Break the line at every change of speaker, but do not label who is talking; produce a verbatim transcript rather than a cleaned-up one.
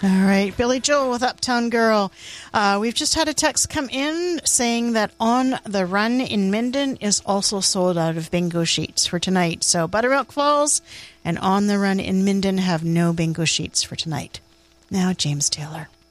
All right, Billy Joel with Uptown Girl. Uh, we've just had a text come in saying that On the Run in Minden is also sold out of bingo sheets for tonight. So Buttermilk Falls and On the Run in Minden have no bingo sheets for tonight. Now, James Taylor.